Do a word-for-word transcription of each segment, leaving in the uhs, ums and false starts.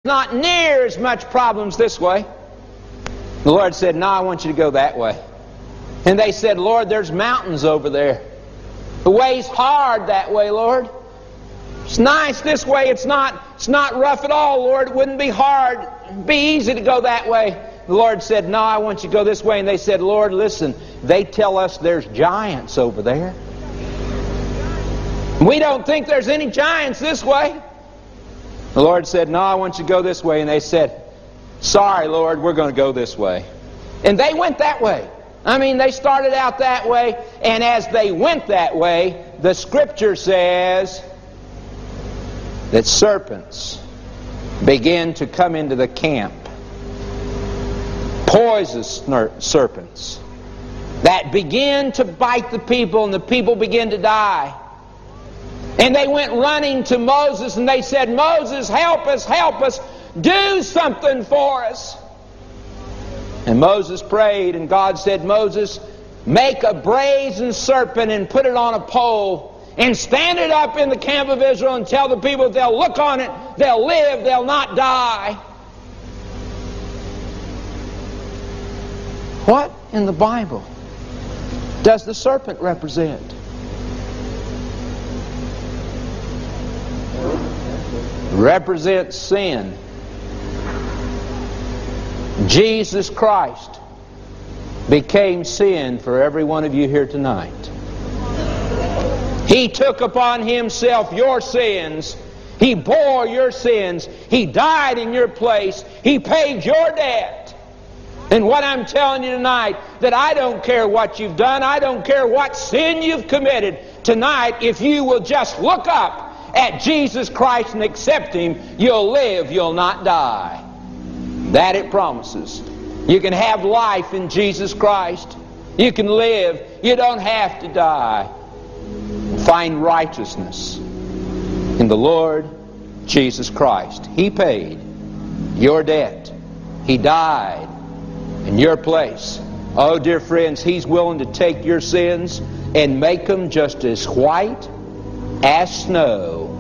Not near as much problems this way. The Lord said, no, I want you to go that way. And they said, Lord, there's mountains over there. The way's hard that way, Lord. It's nice this way. It's not, it's not rough at all, Lord. It wouldn't be hard. It'd be easy to go that way. The Lord said, no, I want you to go this way. And they said, Lord, listen, they tell us there's giants over there. We don't think there's any giants this way. The Lord said, no, I want you to go this way. And they said, sorry, Lord, we're going to go this way. And they went that way. I mean, they started out that way, and as they went that way, the Scripture says that serpents began to come into the camp. Poisonous serpents that began to bite the people, and the people began to die. And they went running to Moses, and they said, Moses, help us, help us, do something for us. And Moses prayed, and God said, Moses, make a brazen serpent and put it on a pole and stand it up in the camp of Israel and tell the people they'll look on it, they'll live, they'll not die. What in the Bible does the serpent represent? Represents sin. Jesus Christ became sin for every one of you here tonight. He took upon Himself your sins. He bore your sins. He died in your place. He paid your debt. And what I'm telling you tonight, that I don't care what you've done, I don't care what sin you've committed. Tonight, if you will just look up at Jesus Christ and accept Him, you'll live, you'll not die. That it promises. You can have life in Jesus Christ. You can live. You don't have to die. Find righteousness in the Lord Jesus Christ. He paid your debt. He died in your place. Oh, dear friends, He's willing to take your sins and make them just as white as snow.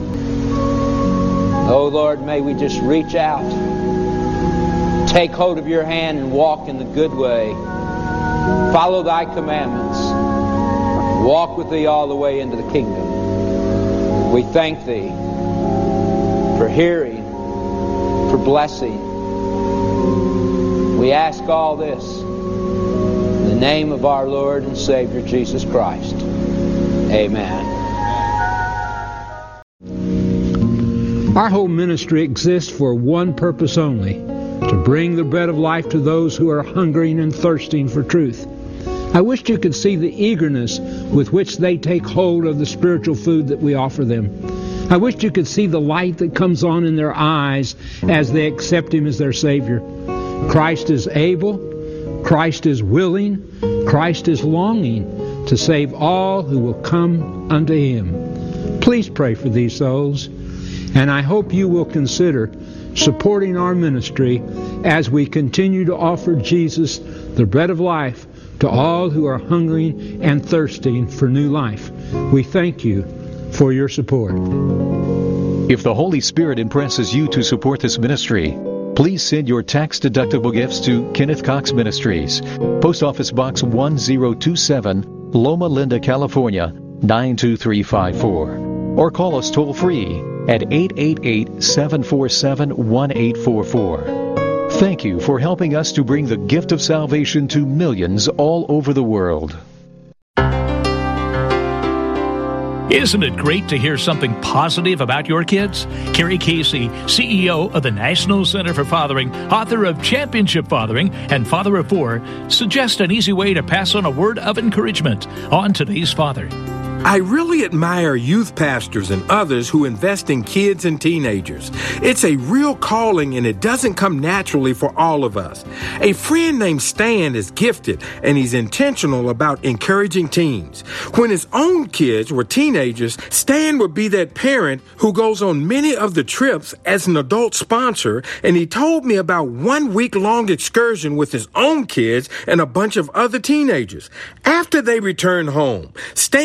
Oh, Lord, may we just reach out, take hold of your hand and walk in the good way. Follow Thy commandments. Walk with Thee all the way into the kingdom. We thank Thee for hearing, for blessing. We ask all this in the name of our Lord and Savior Jesus Christ. Amen. Our whole ministry exists for one purpose only: to bring the bread of life to those who are hungering and thirsting for truth. I wished you could see the eagerness with which they take hold of the spiritual food that we offer them. I wished you could see the light that comes on in their eyes as they accept Him as their Savior. Christ is able, Christ is willing, Christ is longing to save all who will come unto Him. Please pray for these souls, and I hope you will consider supporting our ministry as we continue to offer Jesus, the bread of life, to all who are hungering and thirsting for new life. We thank you for your support. If the Holy Spirit impresses you to support this ministry, please send your tax-deductible gifts to Kenneth Cox Ministries, Post Office Box one zero two seven, Loma Linda, California, nine two three five four. Or call us toll-free at eight eight eight, seven four seven, one eight four four. Thank you for helping us to bring the gift of salvation to millions all over the world. Isn't it great to hear something positive about your kids? Kerry Casey, C E O of the National Center for Fathering, author of Championship Fathering and Father of Four, suggests an easy way to pass on a word of encouragement on today's father. I really admire youth pastors and others who invest in kids and teenagers. It's a real calling, and it doesn't come naturally for all of us. A friend named Stan is gifted, and he's intentional about encouraging teens. When his own kids were teenagers, Stan would be that parent who goes on many of the trips as an adult sponsor, and he told me about one week-long excursion with his own kids and a bunch of other teenagers. After they returned home, Stan took his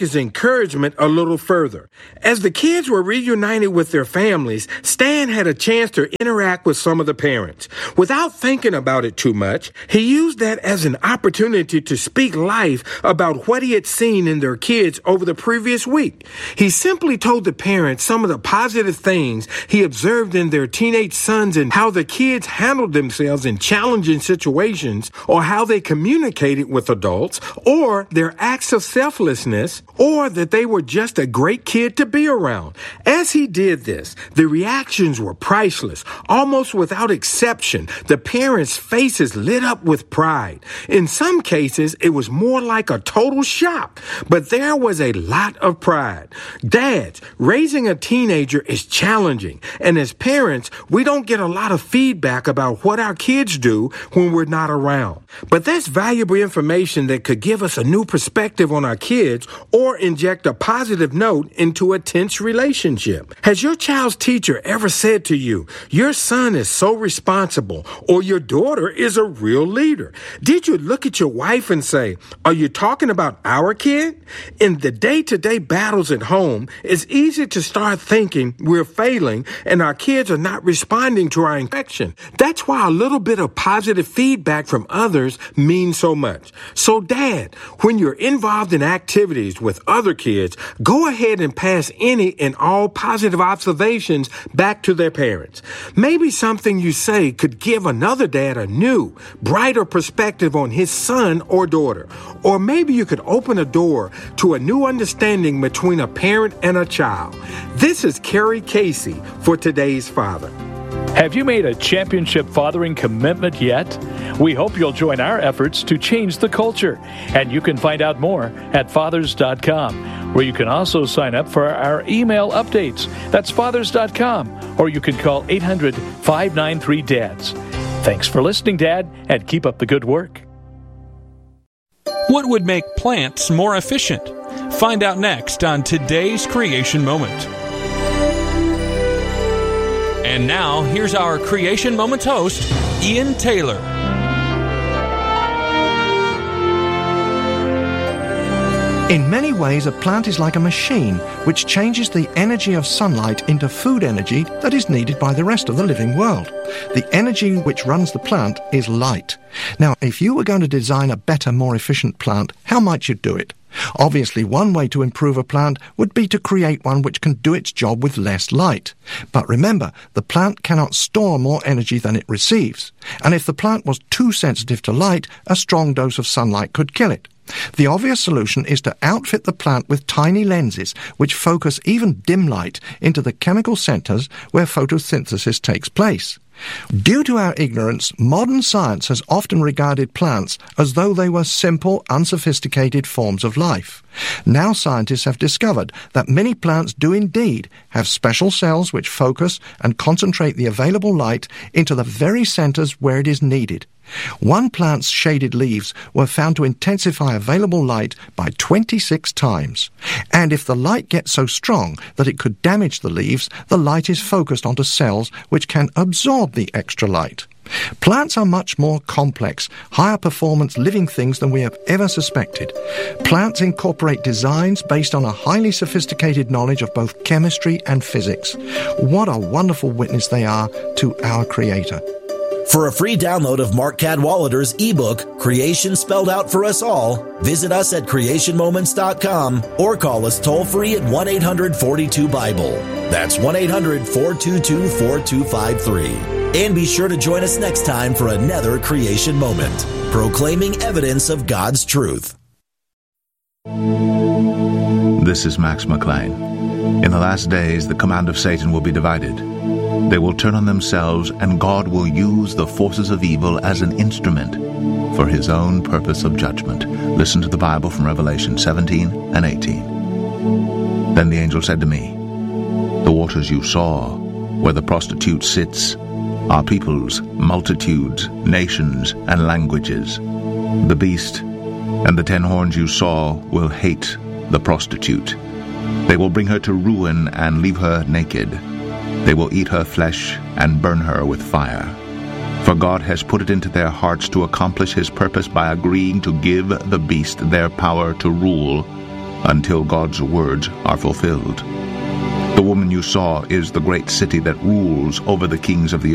his encouragement a little further. As the kids were reunited with their families, Stan had a chance to interact with some of the parents. Without thinking about it too much, he used that as an opportunity to speak life about what he had seen in their kids over the previous week. He simply told the parents some of the positive things he observed in their teenage sons and how the kids handled themselves in challenging situations, or how they communicated with adults, or their acts of selflessness, or that they were just a great kid to be around. As he did this, the reactions were priceless. Almost without exception, the parents' faces lit up with pride. In some cases, it was more like a total shock, but there was a lot of pride. Dads, raising a teenager is challenging, and as parents, we don't get a lot of feedback about what our kids do when we're not around. But that's valuable information that could give us a new perspective on our kids or inject a positive note into a tense relationship. Has your child's teacher ever said to you, your son is so responsible, or your daughter is a real leader? Did you look at your wife and say, are you talking about our kid? In the day-to-day battles at home, it's easy to start thinking we're failing and our kids are not responding to our affection. That's why a little bit of positive feedback from others means so much. So Dad, when you're involved in activities with other kids, go ahead and pass any and all positive observations back to their parents. Maybe something you say could give another dad a new, brighter perspective on his son or daughter. Or maybe you could open a door to a new understanding between a parent and a child. This is Kerry Casey for Today's Father. Have you made a championship fathering commitment yet? We hope you'll join our efforts to change the culture. And you can find out more at fathers dot com, where you can also sign up for our email updates. That's fathers dot com, or you can call eight hundred, five nine three, D A D S. Thanks for listening, Dad, and keep up the good work. What would make plants more efficient? Find out next on Today's Creation Moment. And now, here's our Creation Moments host, Ian Taylor. In many ways, a plant is like a machine which changes the energy of sunlight into food energy that is needed by the rest of the living world. The energy which runs the plant is light. Now, if you were going to design a better, more efficient plant, how might you do it? Obviously, one way to improve a plant would be to create one which can do its job with less light. But remember, the plant cannot store more energy than it receives. And if the plant was too sensitive to light, a strong dose of sunlight could kill it. The obvious solution is to outfit the plant with tiny lenses which focus even dim light into the chemical centers where photosynthesis takes place. Due to our ignorance, modern science has often regarded plants as though they were simple, unsophisticated forms of life. Now scientists have discovered that many plants do indeed have special cells which focus and concentrate the available light into the very centers where it is needed. One plant's shaded leaves were found to intensify available light by twenty-six times. And if the light gets so strong that it could damage the leaves, the light is focused onto cells which can absorb the extra light. Plants are much more complex, higher-performance living things than we have ever suspected. Plants incorporate designs based on a highly sophisticated knowledge of both chemistry and physics. What a wonderful witness they are to our Creator. For a free download of Mark Cadwallader's ebook, Creation Spelled Out for Us All, visit us at creation moments dot com or call us toll-free at one eight hundred, four two, BIBLE. That's one eight hundred, four two two, four two five three. And be sure to join us next time for another Creation Moment, proclaiming evidence of God's truth. This is Max McLean. In the last days, the command of Satan will be divided. They will turn on themselves, and God will use the forces of evil as an instrument for his own purpose of judgment. Listen to the Bible from Revelation seventeen and eighteen. Then the angel said to me, the waters you saw, where the prostitute sits, are peoples, multitudes, nations, and languages. The beast and the ten horns you saw will hate the prostitute. They will bring her to ruin and leave her naked. They will eat her flesh and burn her with fire. For God has put it into their hearts to accomplish his purpose by agreeing to give the beast their power to rule until God's words are fulfilled. The woman you saw is the great city that rules over the kings of the